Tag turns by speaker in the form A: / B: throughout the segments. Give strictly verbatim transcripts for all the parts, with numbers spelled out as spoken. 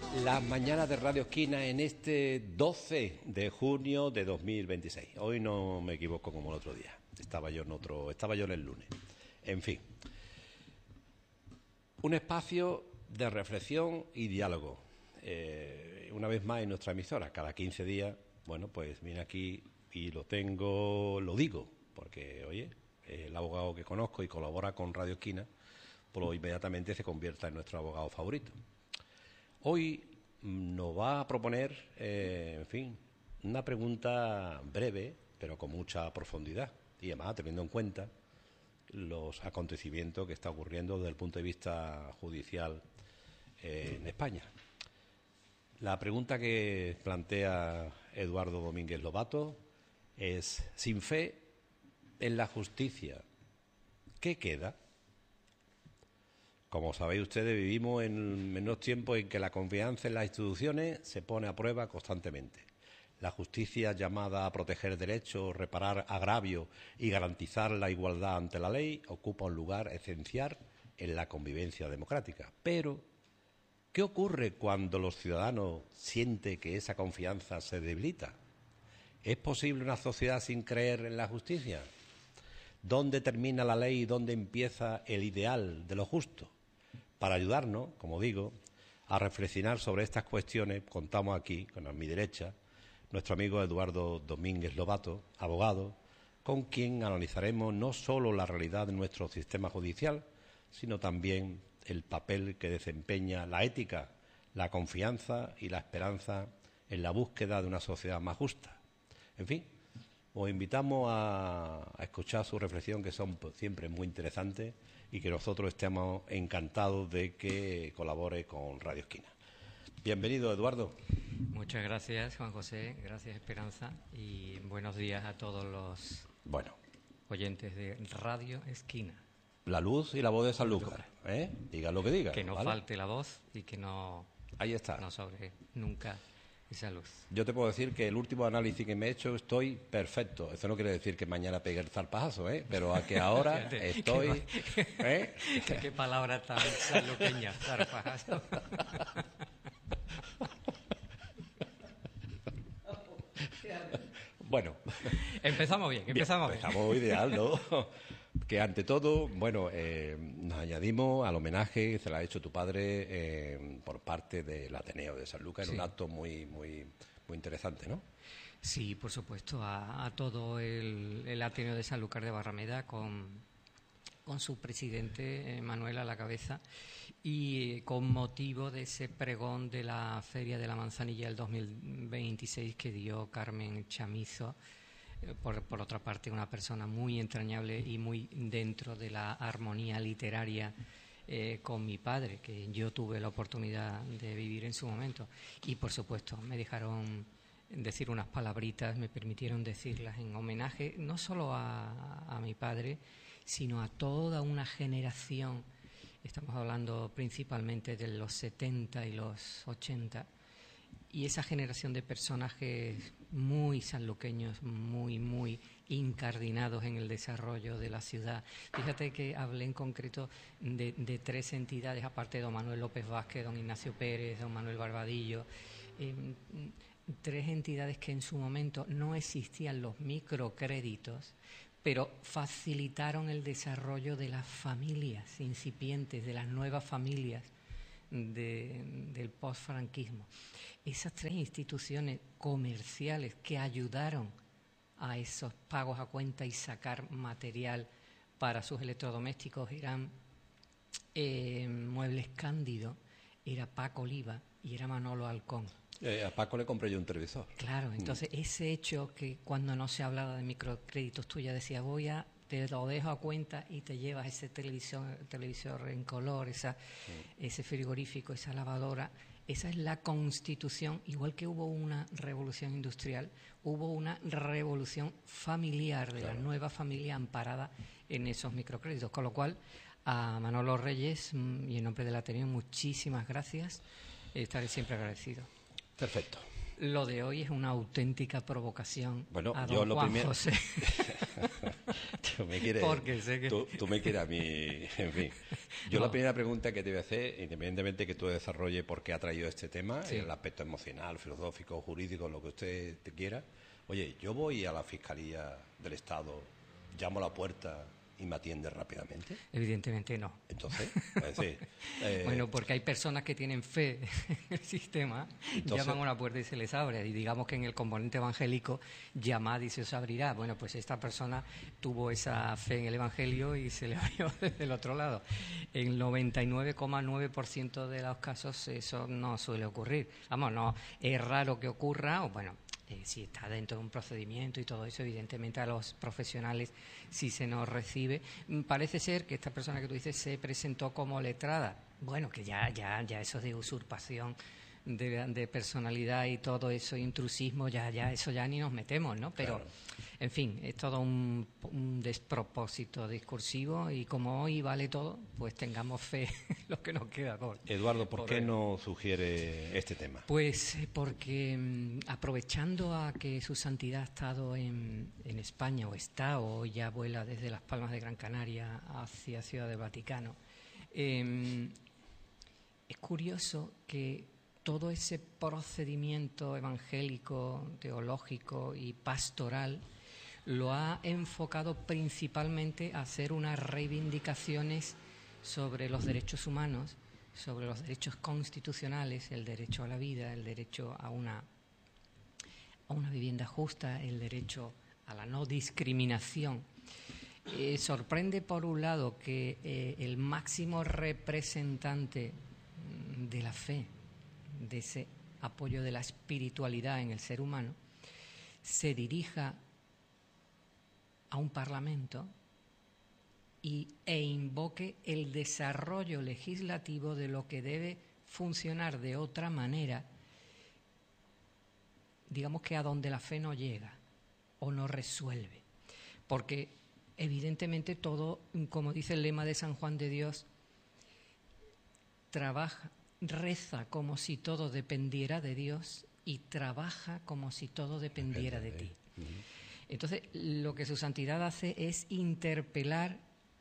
A: Las mañanas de Radio Esquina en este doce de junio de dos mil veintiséis. Hoy no me equivoco como el otro día. Estaba yo en otro, estaba yo en el lunes. En fin. Un espacio de reflexión y diálogo. Eh, una vez más en nuestra emisora, cada quince días, bueno, pues vine aquí y lo tengo, lo digo, porque, oye, el abogado que conozco y colabora con Radio Esquina, pues inmediatamente se convierta en nuestro abogado favorito. Hoy nos va a proponer, eh, en fin, una pregunta breve, pero con mucha profundidad, y además teniendo en cuenta los acontecimientos que están ocurriendo desde el punto de vista judicial eh, en España. La pregunta que plantea Eduardo Domínguez Lobato es: sin fe en la justicia, ¿qué queda? Como sabéis ustedes, vivimos en unos tiempos en que la confianza en las instituciones se pone a prueba constantemente. La justicia, llamada a proteger derechos, reparar agravios y garantizar la igualdad ante la ley, ocupa un lugar esencial en la convivencia democrática. Pero, ¿qué ocurre cuando los ciudadanos sienten que esa confianza se debilita? ¿Es posible una sociedad sin creer en la justicia? ¿Dónde termina la ley y dónde empieza el ideal de lo justo? Para ayudarnos, como digo, a reflexionar sobre estas cuestiones, contamos aquí, con a mi derecha, nuestro amigo Eduardo Domínguez Lobato, abogado, con quien analizaremos no solo la realidad de nuestro sistema judicial, sino también el papel que desempeña la ética, la confianza y la esperanza en la búsqueda de una sociedad más justa. En fin, os invitamos a, a escuchar su reflexión, que son siempre muy interesantes, y que nosotros estemos encantados de que colabore con Radio Esquina. Bienvenido, Eduardo.
B: Muchas gracias, Juan José. Gracias, Esperanza. Y buenos días a todos los
A: bueno,
B: oyentes de Radio Esquina.
A: La luz y la voz de Sanlúcar, ¿eh? Diga lo que diga.
B: Que no
A: ¿vale?
B: falte la voz y que no,
A: Ahí está.
B: no sobre nunca esa luz.
A: Yo te puedo decir que el último análisis que me he hecho estoy perfecto. Eso no quiere decir que mañana pegue el zarpajazo, ¿eh? Pero a que ahora estoy... ¿eh?
B: Qué palabra tan sanluqueña, zarpajazo.
A: Bueno,
B: empezamos bien, empezamos bien.
A: Empezamos ideal, ¿no? Que ante todo, bueno, eh, nos añadimos al homenaje que se le ha hecho tu padre eh, por parte del Ateneo de Sanlúcar, en sí. Un acto muy, muy, muy interesante, ¿no?
B: Sí, por supuesto, a, a todo el, el Ateneo de Sanlúcar de Barrameda con, con su presidente eh, Manuel a la cabeza, y eh, con motivo de ese pregón de la Feria de la Manzanilla del dos mil veintiséis que dio Carmen Chamizo. Por, por otra parte, una persona muy entrañable y muy dentro de la armonía literaria eh, con mi padre, que yo tuve la oportunidad de vivir en su momento. Y, por supuesto, me dejaron decir unas palabritas, me permitieron decirlas en homenaje no solo a, a mi padre, sino a toda una generación. Estamos hablando principalmente de los setenta y los ochenta. Y esa generación de personajes muy sanluqueños, muy, muy incardinados en el desarrollo de la ciudad. Fíjate que hablé en concreto de, de tres entidades, aparte de don Manuel López Vázquez, don Ignacio Pérez, don Manuel Barbadillo, eh, tres entidades que en su momento no existían los microcréditos, pero facilitaron el desarrollo de las familias incipientes, de las nuevas familias De, del postfranquismo. Esas tres instituciones comerciales que ayudaron a esos pagos a cuenta y sacar material para sus electrodomésticos eran eh, Muebles Cándido, era Paco Oliva y era Manolo Halcón.
A: Eh, a Paco le compré yo un televisor.
B: Claro, entonces mm. ese hecho que cuando no se hablaba de microcréditos, tú ya decías, voy a te lo dejo a cuenta y te llevas ese televisor, televisor en color, esa, sí. ese frigorífico, esa lavadora. Esa es la constitución. Igual que hubo una revolución industrial, hubo una revolución familiar de claro. la nueva familia amparada en esos microcréditos. Con lo cual, a Manolo Reyes y en nombre del Ateneo, muchísimas gracias. Estaré siempre agradecido.
A: Perfecto.
B: Lo de hoy es una auténtica provocación
A: bueno,
B: a don
A: yo lo
B: Juan
A: primero...
B: José.
A: Tú me quieres,
B: Porque sé que...
A: tú, tú me quieres a mí, en fin. Yo
B: No.
A: la primera pregunta que te voy a hacer, independientemente que tú desarrolles por qué ha traído este tema,
B: Sí.
A: el aspecto emocional, filosófico, jurídico, lo que usted te quiera. Oye, yo voy a la Fiscalía del Estado, llamo a la puerta y me atiende rápidamente.
B: Evidentemente no.
A: Entonces, es decir, eh,
B: Bueno, porque hay personas que tienen fe en el sistema,
A: Entonces-
B: llaman a una puerta y se les abre. Y digamos que en el componente evangélico, llamad y se os abrirá. Bueno, pues esta persona tuvo esa fe en el Evangelio y se le abrió desde el otro lado. En noventa y nueve coma nueve por ciento de los casos eso no suele ocurrir. Vamos, no, es raro que ocurra, o bueno, eh, si está dentro de un procedimiento y todo eso, evidentemente a los profesionales si se nos recibe. Mm, Parece ser que esta persona que tú dices se presentó como letrada. Bueno, que ya, ya, ya eso de usurpación de, de personalidad y todo eso, intrusismo, ya, ya, eso ya ni nos metemos, ¿no? Pero,
A: Claro.
B: en fin, es todo un, un despropósito discursivo y como hoy vale todo, pues tengamos fe en lo que nos queda por.
A: Eduardo, ¿por
B: por
A: qué
B: ver.
A: no sugiere este tema?
B: Pues eh, porque mm, aprovechando a que su santidad ha estado en, en España, o está, o ya vuela desde Las Palmas de Gran Canaria hacia Ciudad del Vaticano, eh, es curioso que todo ese procedimiento evangélico, teológico y pastoral lo ha enfocado principalmente a hacer unas reivindicaciones sobre los derechos humanos, sobre los derechos constitucionales, el derecho a la vida, el derecho a una, a una vivienda justa, el derecho a la no discriminación. Eh, sorprende, por un lado, que eh, el máximo representante mm, de la fe, de ese apoyo de la espiritualidad en el ser humano, se dirija a un parlamento y, e invoque el desarrollo legislativo de lo que debe funcionar de otra manera, digamos que a donde la fe no llega o no resuelve. Porque evidentemente todo, como dice el lema de San Juan de Dios, trabaja, reza como si todo dependiera de Dios y trabaja como si todo dependiera de ti. Entonces, lo que su santidad hace es interpelar,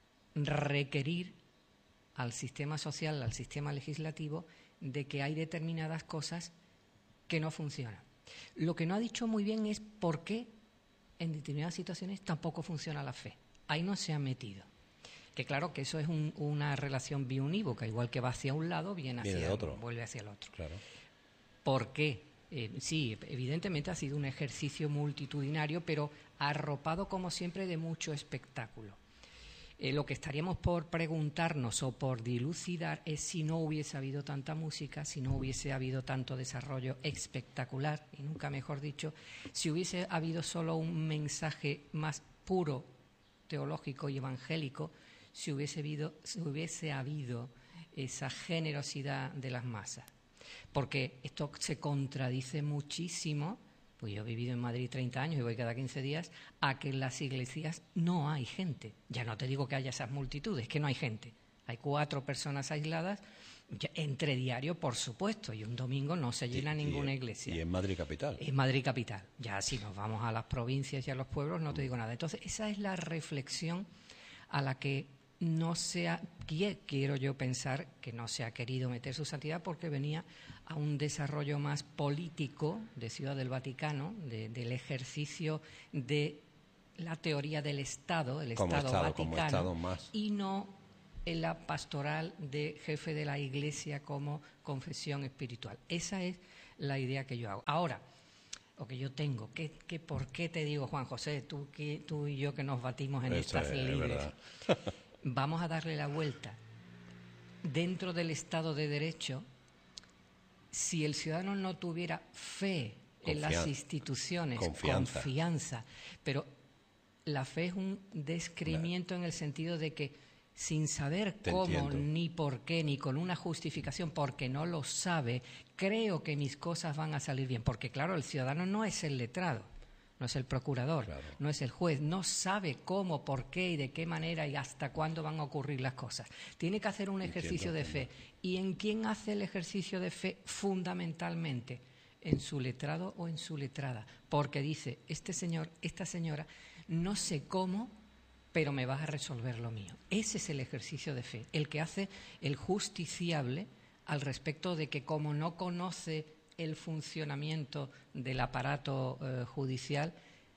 B: requerir al sistema social, al sistema legislativo, de que hay determinadas cosas que no funcionan. Lo que no ha dicho muy bien es por qué en determinadas situaciones tampoco funciona la fe. Ahí no se ha metido. Que claro que eso es un, una relación biunívoca, igual que va hacia un lado, viene hacia
A: Viene de otro.
B: vuelve hacia el otro.
A: Claro.
B: ¿Por qué? Eh, sí, evidentemente ha sido un ejercicio multitudinario, pero arropado, como siempre, de mucho espectáculo. Eh, lo que estaríamos por preguntarnos o por dilucidar es si no hubiese habido tanta música, si no hubiese habido tanto desarrollo espectacular, y nunca mejor dicho, si hubiese habido solo un mensaje más puro, teológico y evangélico, si hubiese habido, si hubiese habido esa generosidad de las masas. Porque esto se contradice muchísimo, pues yo he vivido en Madrid treinta años y voy cada quince días, a que en las iglesias no hay gente. Ya no te digo que haya esas multitudes, que no hay gente. Hay cuatro personas aisladas, ya, entre diario, por supuesto, y un domingo no se llena
A: Y-
B: ninguna
A: y,
B: iglesia.
A: Y en Madrid capital.
B: Es Madrid capital. Ya si nos vamos a las provincias y a los pueblos no te digo nada. Entonces, esa es la reflexión a la que no se ha, quiero yo pensar que no se ha querido meter su santidad, porque venía a un desarrollo más político de Ciudad del Vaticano, de, del ejercicio de la teoría del Estado, el
A: Como
B: Estado,
A: Estado, como
B: Vaticano,
A: Estado más.
B: y no en la pastoral de jefe de la Iglesia como confesión espiritual. Esa es la idea que yo hago. Ahora, o que yo tengo, ¿qué, qué, ¿por qué te digo, Juan José, tú, que, tú y yo que nos batimos en
A: Eso
B: estas
A: es, es
B: libres?
A: verdad.
B: Vamos a darle la vuelta. Dentro del Estado de Derecho, si el ciudadano no tuviera fe en las
A: Confianza.
B: instituciones,
A: Confianza.
B: confianza, pero la fe es un descreimiento en el sentido de que sin saber
A: Te
B: cómo,
A: entiendo.
B: ni por qué, ni con una justificación, porque no lo sabe, creo que mis cosas van a salir bien. Porque claro, el ciudadano no es el letrado, no es el procurador,
A: Claro.
B: no es el juez, no sabe cómo, por qué y de qué manera y hasta cuándo van a ocurrir las cosas. Tiene que hacer un ejercicio
A: Entiendo,
B: de fe. ¿Y en quién hace el ejercicio de fe? Fundamentalmente en su letrado o en su letrada, porque dice, este señor, esta señora, no sé cómo, pero me vas a resolver lo mío. Ese es el ejercicio de fe, el que hace el justiciable al respecto de que, como no conoce el funcionamiento del aparato eh, judicial,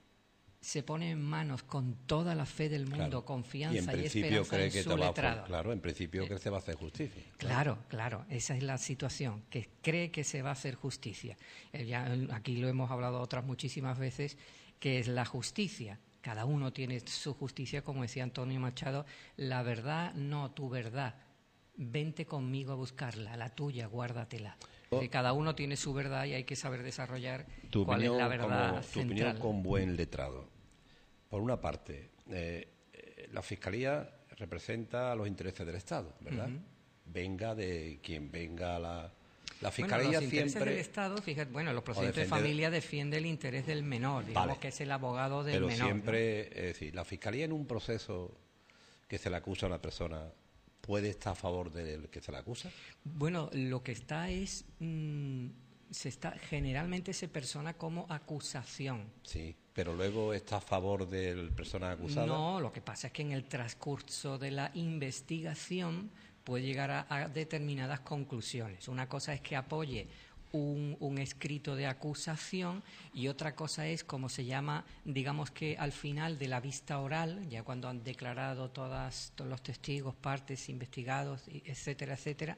B: se pone en manos con toda la fe del mundo,
A: claro.
B: confianza
A: y, en
B: y
A: principio
B: esperanza
A: cree
B: en
A: que
B: su
A: te va a
B: letrado.
A: hacer, claro, en principio
B: Eh,
A: cree que se va a hacer justicia.
B: Claro, claro, esa es la situación, que cree que se va a hacer justicia. Eh, ya, aquí lo hemos hablado otras muchísimas veces, que es la justicia. Cada uno tiene su justicia, como decía Antonio Machado, la verdad, no tu verdad. Vente conmigo a buscarla, la tuya, guárdatela. Que cada uno tiene su verdad y hay que saber desarrollar
A: tu
B: cuál
A: opinión,
B: es la verdad
A: como, tu
B: central.
A: opinión con buen letrado. Por una parte, eh, eh, la Fiscalía representa los intereses del Estado, ¿verdad? Uh-huh. Venga de quien venga la, la Fiscalía.
B: Bueno, los intereses
A: siempre...
B: del Estado, fíjate, bueno, los procedimientos de familia defiende el interés del menor, digamos vale. que es el abogado del
A: Pero
B: menor.
A: Pero siempre,
B: ¿no?
A: es decir, la Fiscalía en un proceso que se le acusa a una persona, ¿puede estar a favor del que se le acusa?
B: Bueno, lo que está es, mmm, se está generalmente se persona como acusación.
A: Sí, pero luego está a favor del persona acusada.
B: No, lo que pasa es que en el transcurso de la investigación puede llegar a, a determinadas conclusiones. Una cosa es que apoye un, un escrito de acusación y otra cosa es, como se llama, digamos que al final de la vista oral, ya cuando han declarado todas, todos los testigos, partes, investigados, etcétera, etcétera,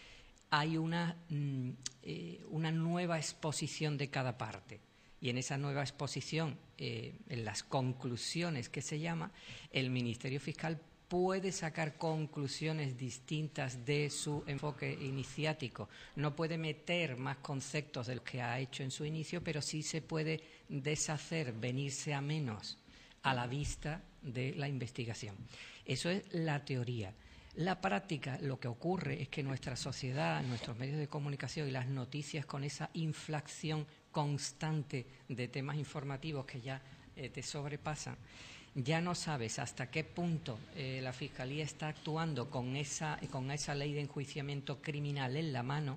B: hay una, mm, eh, una nueva exposición de cada parte. Y en esa nueva exposición, eh, en las conclusiones que se llama, el Ministerio Fiscal puede sacar conclusiones distintas de su enfoque iniciático. No puede meter más conceptos de los que ha hecho en su inicio, pero sí se puede deshacer, venirse a menos a la vista de la investigación. Eso es la teoría. La práctica, lo que ocurre es que nuestra sociedad, nuestros medios de comunicación y las noticias, con esa inflación constante de temas informativos que ya eh, te sobrepasan, ya no sabes hasta qué punto eh, la Fiscalía está actuando con esa, con esa ley de enjuiciamiento criminal en la mano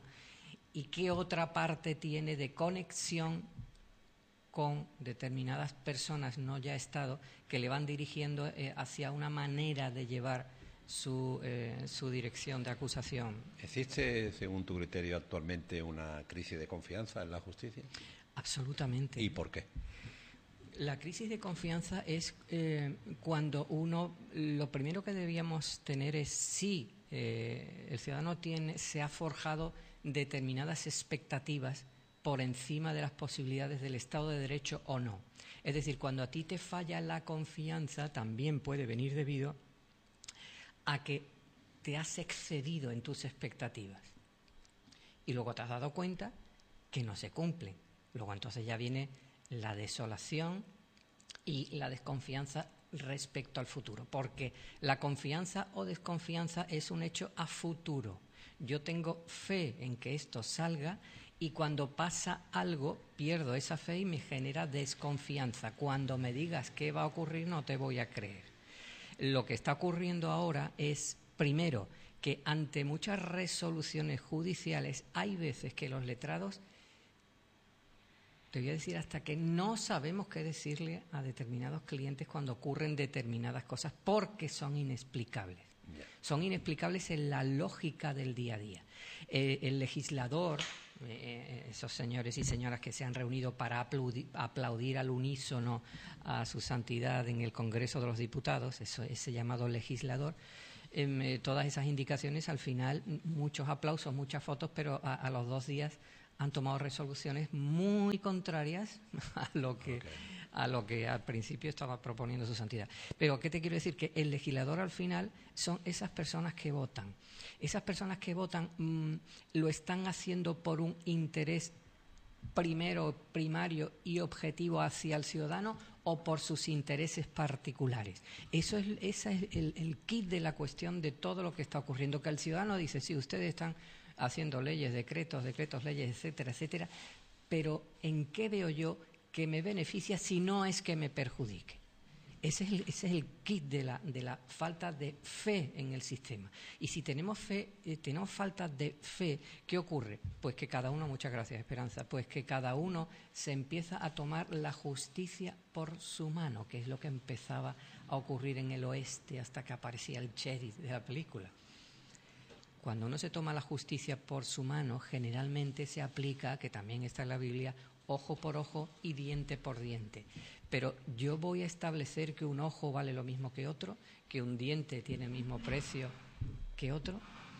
B: y qué otra parte tiene de conexión con determinadas personas, no ya Estado, que le van dirigiendo eh, hacia una manera de llevar su, eh, su dirección de acusación.
A: ¿Existe, según tu criterio, actualmente una crisis de confianza en la justicia?
B: Absolutamente.
A: ¿Y por qué?
B: La crisis de confianza es eh, cuando uno, lo primero que debíamos tener es si eh, el ciudadano tiene, se ha forjado determinadas expectativas por encima de las posibilidades del Estado de Derecho o no. Es decir, cuando a ti te falla la confianza, también puede venir debido a que te has excedido en tus expectativas y luego te has dado cuenta que no se cumplen. Luego entonces ya viene la desolación y la desconfianza respecto al futuro, porque la confianza o desconfianza es un hecho a futuro. Yo tengo fe en que esto salga y cuando pasa algo pierdo esa fe y me genera desconfianza. Cuando me digas qué va a ocurrir no te voy a creer. Lo que está ocurriendo ahora es, primero, que ante muchas resoluciones judiciales hay veces que los letrados, te voy a decir hasta que no sabemos qué decirle a determinados clientes cuando ocurren determinadas cosas porque son inexplicables. Yeah. Son inexplicables en la lógica del día a día. Eh, el legislador, eh, esos señores y señoras que se han reunido para aplaudir, aplaudir al unísono a su santidad en el Congreso de los Diputados, eso, ese llamado legislador, eh, todas esas indicaciones, al final, muchos aplausos, muchas fotos, pero a, a los dos días han tomado resoluciones muy contrarias a lo que okay. a lo que al principio estaba proponiendo su santidad. Pero ¿qué te quiero decir? Que el legislador al final son esas personas que votan. Esas personas que votan mmm, lo están haciendo por un interés primero, primario y objetivo hacia el ciudadano o por sus intereses particulares. Eso es, ese es el, el kit de la cuestión de todo lo que está ocurriendo, que el ciudadano dice, sí, ustedes están haciendo leyes, decretos, decretos, leyes, etcétera, etcétera, pero ¿en qué veo yo que me beneficia si no es que me perjudique? Ese es el, ese es el kit de la, de la falta de fe en el sistema. Y si tenemos fe, eh, tenemos falta de fe, ¿qué ocurre? Pues que cada uno, muchas gracias Esperanza, pues que cada uno se empieza a tomar la justicia por su mano, que es lo que empezaba a ocurrir en el oeste hasta que aparecía el sheriff de la película. Cuando uno se toma la justicia por su mano, generalmente se aplica, que también está en la Biblia, ojo por ojo y diente por diente. Pero yo voy a establecer que un ojo vale lo mismo que otro, que un diente tiene el mismo precio que otro.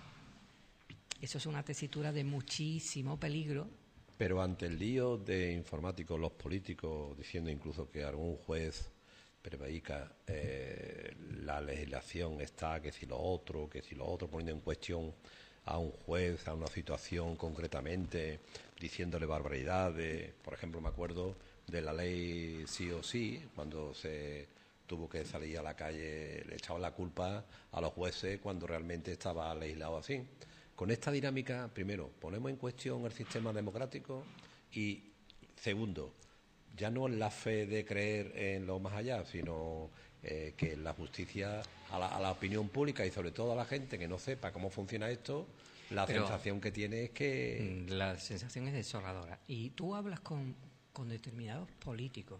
B: Eso es una tesitura de muchísimo peligro.
A: Pero ante el lío de informáticos, los políticos diciendo incluso que algún juez prevarica eh, la legislación está, que si lo otro, que si lo otro, poniendo en cuestión a un juez, a una situación concretamente, diciéndole barbaridades. Por ejemplo, me acuerdo de la ley sí o sí, cuando se tuvo que salir a la calle, le echaban la culpa a los jueces cuando realmente estaba legislado así. Con esta dinámica, primero, ponemos en cuestión el sistema democrático y, segundo, ya no es la fe de creer en lo más allá, sino eh, que la justicia a la, a la opinión pública y sobre todo a la gente que no sepa cómo funciona esto, la Pero sensación que tiene es que...
B: La sensación es desoladora. Y tú hablas con, con determinados políticos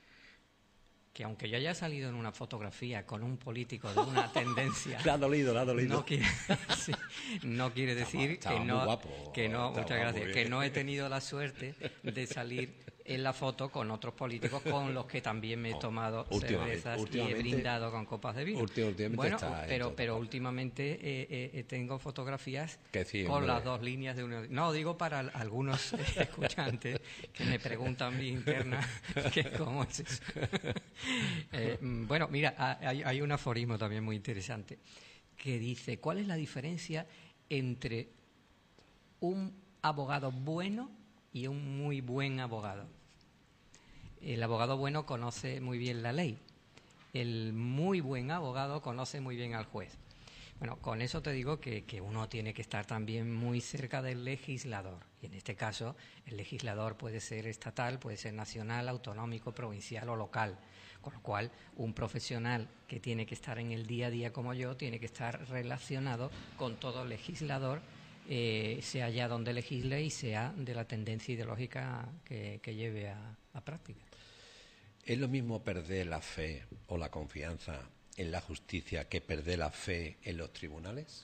B: que aunque yo haya salido en una fotografía con un político de una tendencia...
A: Le ha dolido, le ha dolido.
B: No quiere, sí, no quiere decir
A: estaba, estaba
B: que no...
A: Muy guapo,
B: que no muchas gracias. Que
A: bien.
B: no he tenido la suerte de salir en la foto con otros políticos con los que también me he tomado cervezas y he brindado con copas de vino.
A: Últimamente
B: bueno,
A: está
B: pero, pero últimamente eh, eh, tengo fotografías
A: sí,
B: con
A: hombre.
B: las dos líneas de uno. No, digo para algunos escuchantes que me preguntan mi interna que cómo es eso. eh, bueno, mira, hay, hay un aforismo también muy interesante que dice, ¿cuál es la diferencia entre un abogado bueno y un muy buen abogado? El abogado bueno conoce muy bien la ley. El muy buen abogado conoce muy bien al juez. Bueno, con eso te digo que, que uno tiene que estar también muy cerca del legislador. Y en este caso, el legislador puede ser estatal, puede ser nacional, autonómico, provincial o local. Con lo cual, un profesional que tiene que estar en el día a día como yo, tiene que estar relacionado con todo legislador, eh, sea allá donde legisle y sea de la tendencia ideológica que, que lleve a, a práctica.
A: ¿Es lo mismo perder la fe o la confianza en la justicia que perder la fe en los tribunales?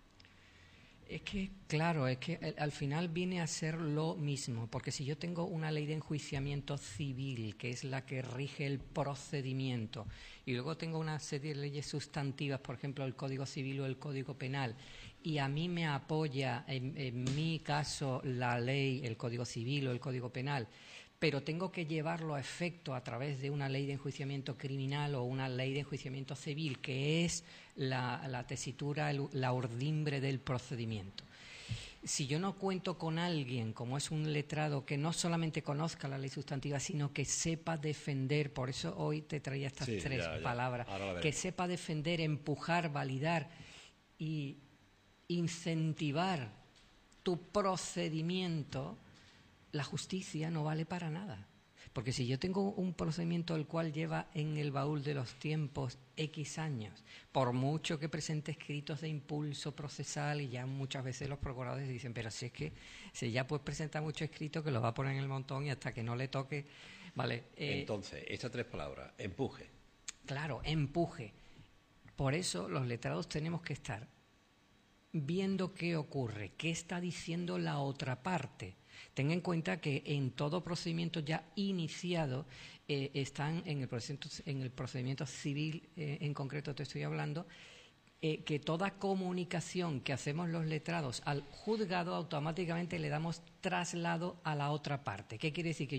B: Es que, claro, es que al final viene a ser lo mismo, porque si yo tengo una ley de enjuiciamiento civil, que es la que rige el procedimiento, y luego tengo una serie de leyes sustantivas, por ejemplo, el Código Civil o el Código Penal, y a mí me apoya, en, en mi caso, la ley, el Código Civil o el Código Penal, pero tengo que llevarlo a efecto a través de una ley de enjuiciamiento criminal o una ley de enjuiciamiento civil, que es la, la tesitura, el, la urdimbre del procedimiento. Si yo no cuento con alguien, como es un letrado, que no solamente conozca la ley sustantiva, sino que sepa defender, por eso hoy te traía estas
A: sí,
B: tres
A: ya, ya.
B: palabras, que sepa defender, empujar, validar y incentivar tu procedimiento, la justicia no vale para nada. Porque si yo tengo un procedimiento el cual lleva en el baúl de los tiempos X años, por mucho que presente escritos de impulso procesal, y ya muchas veces los procuradores dicen, pero si es que si ya pues presenta mucho escrito que lo va a poner en el montón y hasta que no le toque, vale.
A: Eh, Entonces, estas tres palabras, empuje.
B: Claro, empuje. Por eso los letrados tenemos que estar viendo qué ocurre, qué está diciendo la otra parte. Tenga en cuenta que en todo procedimiento ya iniciado eh, están en el procedimiento, en el procedimiento civil, eh, en concreto te estoy hablando, eh, que toda comunicación que hacemos los letrados al juzgado automáticamente le damos traslado a la otra parte. ¿Qué quiere decir? Que